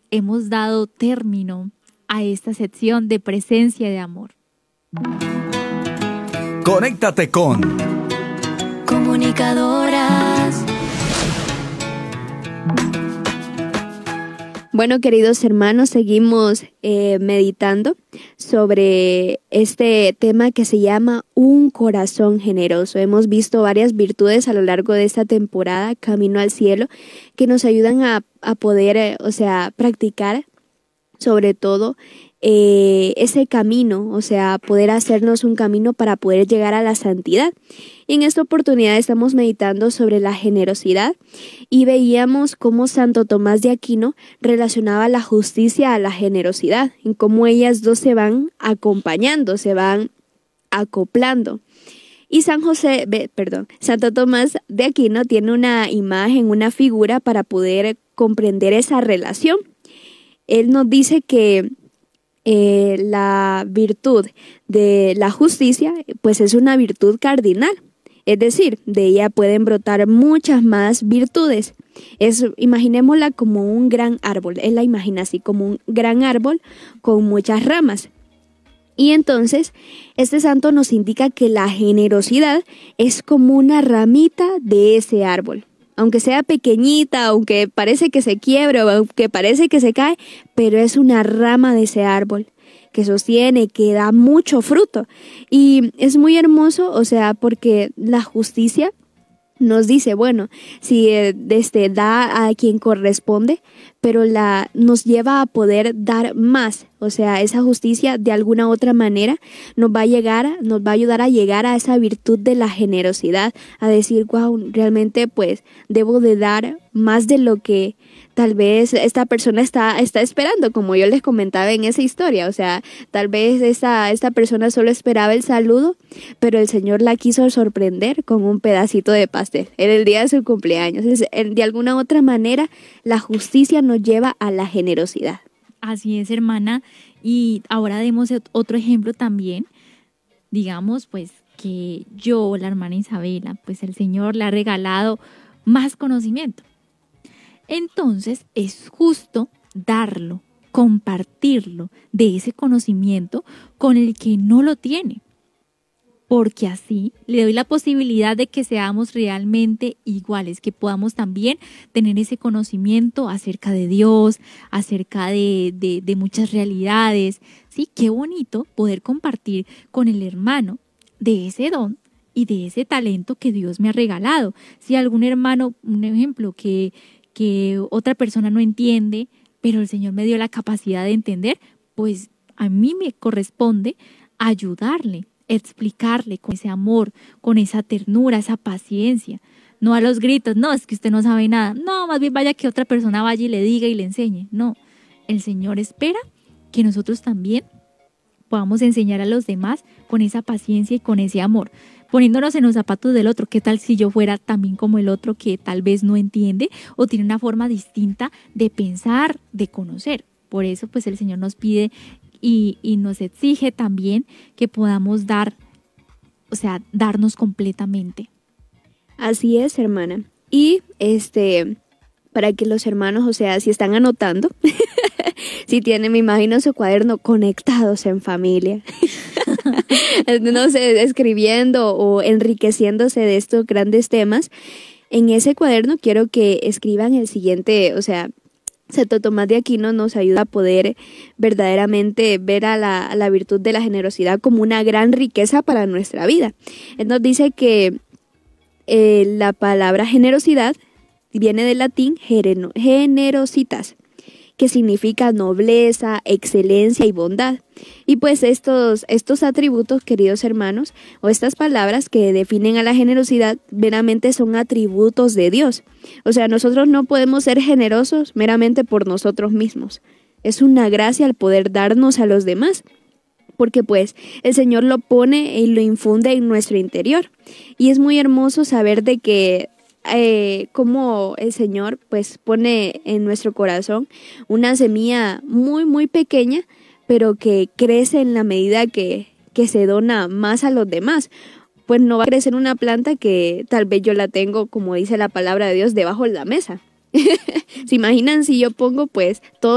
hemos dado término a esta sección de presencia de amor. Conéctate con Comunicadoras. Bueno, queridos hermanos, seguimos meditando sobre este tema que se llama un corazón generoso. Hemos visto varias virtudes a lo largo de esta temporada, Camino al Cielo, que nos ayudan a poder, practicar sobre todo ese camino, poder hacernos un camino para poder llegar a la santidad. Y en esta oportunidad estamos meditando sobre la generosidad y veíamos cómo Santo Tomás de Aquino relacionaba la justicia a la generosidad, en cómo ellas dos se van acompañando, se van acoplando. Y Santo Tomás de Aquino tiene una imagen, una figura para poder comprender esa relación. Él nos dice que la virtud de la justicia pues es una virtud cardinal, es decir, de ella pueden brotar muchas más virtudes. Imaginémosla como un gran árbol, él la imagina así, como un gran árbol con muchas ramas. Y entonces este santo nos indica que la generosidad es como una ramita de ese árbol. Aunque sea pequeñita, aunque parece que se quiebra, aunque parece que se cae, pero es una rama de ese árbol que sostiene, que da mucho fruto. Y es muy hermoso, porque la justicia nos dice, bueno, si da a quien corresponde, pero nos lleva a poder dar más. Esa justicia de alguna otra manera nos va a ayudar a llegar a esa virtud de la generosidad, a decir, wow, realmente pues debo de dar más de lo que tal vez esta persona está esperando, como yo les comentaba en esa historia. Tal vez esta persona solo esperaba el saludo, pero el Señor la quiso sorprender con un pedacito de pastel en el día de su cumpleaños. De alguna otra manera, la justicia nos lleva a la generosidad. Así es, hermana. Y ahora demos otro ejemplo también. Digamos, pues, que yo, la hermana Isabela, pues el Señor le ha regalado más conocimiento. Entonces, es justo darlo, compartirlo de ese conocimiento con el que no lo tiene. Porque así le doy la posibilidad de que seamos realmente iguales, que podamos también tener ese conocimiento acerca de Dios, acerca de muchas realidades. Sí, qué bonito poder compartir con el hermano de ese don y de ese talento que Dios me ha regalado. Si algún hermano, un ejemplo, que otra persona no entiende, pero el Señor me dio la capacidad de entender, pues a mí me corresponde ayudarle, explicarle con ese amor, con esa ternura, esa paciencia, no a los gritos, no, es que usted no sabe nada, no, más bien vaya que otra persona vaya y le diga y le enseñe. No, el Señor espera que nosotros también podamos enseñar a los demás con esa paciencia y con ese amor, poniéndonos en los zapatos del otro. ¿Qué tal si yo fuera también como el otro que tal vez no entiende o tiene una forma distinta de pensar, de conocer? Por eso pues el Señor nos pide y nos exige también que podamos darnos completamente. Así es, hermana. Y para que los hermanos, si están anotando, si tienen, me imagino, su cuaderno, conectados en familia, no sé, escribiendo o enriqueciéndose de estos grandes temas, en ese cuaderno quiero que escriban el siguiente, Santo Tomás de Aquino nos ayuda a poder verdaderamente ver a la virtud de la generosidad como una gran riqueza para nuestra vida. Él nos dice que la palabra generosidad viene del latín generositas, que significa nobleza, excelencia y bondad. Y pues estos atributos, queridos hermanos, o estas palabras que definen a la generosidad, meramente son atributos de Dios. Nosotros no podemos ser generosos meramente por nosotros mismos. Es una gracia el poder darnos a los demás, porque pues el Señor lo pone y lo infunde en nuestro interior. Y es muy hermoso saber de que cómo el Señor pues pone en nuestro corazón una semilla muy muy pequeña, pero que crece en la medida que se dona más a los demás. Pues no va a crecer una planta que tal vez yo la tengo, como dice la palabra de Dios, debajo de la mesa. ¿Se imaginan si yo pongo pues todo